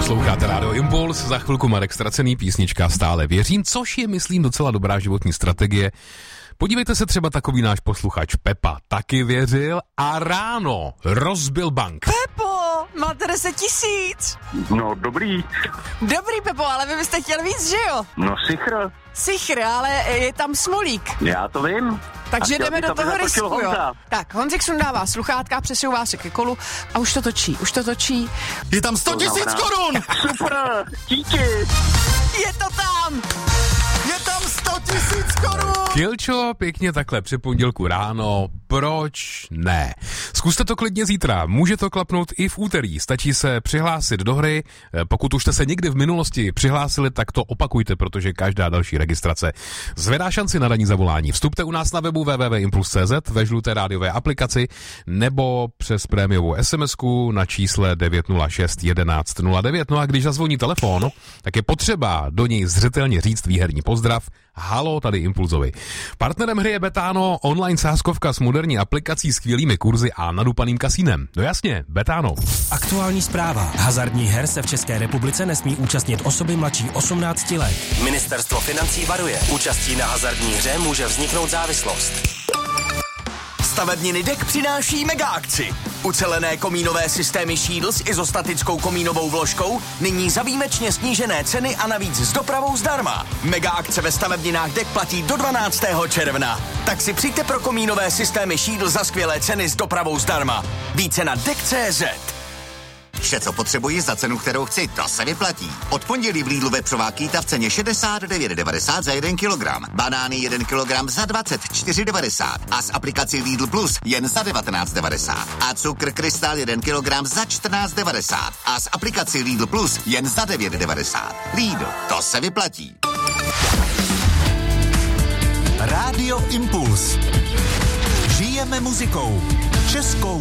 Posloucháte Rádio Impuls, za chvilku Marek Ztracený, písnička Stále věřím, což je, myslím, docela dobrá životní strategie. Podívejte se, třeba takový náš posluchač Pepa taky věřil a ráno rozbil bank. Pepo, máte 10 000. No, dobrý. Dobrý, Pepo, ale vy byste chtěl víc, že jo? No, sichr. Sichr, ale je tam smolík. Já to vím. Takže jdeme do toho risku, jo. Honza. Tak, Honzik sundává sluchátka, přesouvá se ke kolu a už to točí. Je tam 100 000 korun! Super, díky. Je to tam! Je tam 100 000 korun! Kilčo, pěkně takhle při pondělku ráno, proč ne? Zkuste to klidně zítra, může to klapnout i v úterý, stačí se přihlásit do hry, pokud už jste se někdy v minulosti přihlásili, tak to opakujte, protože každá další registrace zvedá šanci na ranní zavolání. Vstupte u nás na webu www.impuls.cz, ve žluté rádiové aplikaci nebo přes prémiovou SMS-ku na čísle 906 11 09. No a když zazvoní telefon, tak je potřeba do něj zřetelně říct výherní pozdrav. Halo, tady Impulzovi. Partnerem hry je Betano, online sázkovka s moderní aplikací, skvělými kurzy a nadupaným kasínem. No jasně, Betano. Aktuální zpráva. Hazardních her se v České republice nesmí účastnit osoby mladší 18 let. Ministerstvo financí varuje. Účastí na hazardní hře může vzniknout závislost. Stavebniny DEK přináší mega akci. Ucelené komínové systémy Shield s izostatickou komínovou vložkou nyní za výjimečně snížené ceny a navíc s dopravou zdarma. Mega akce ve stavebninách DEK platí do 12. června. Tak si přijďte pro komínové systémy Shield za skvělé ceny s dopravou zdarma. Více na DEK.cz. Vše, co potřebuji za cenu, kterou chci, to se vyplatí. Od pondělí v Lidlu vepřová kýta v ceně 69,90 za 1 kilogram. Banány 1 kilogram za 24,90 a s aplikací Lidl Plus jen za 19,90. A cukr Krystal 1 kilogram za 14,90 a s aplikací Lidl Plus jen za 9,90. Lidl, to se vyplatí. Rádio Impuls. Žijeme muzikou. Českou.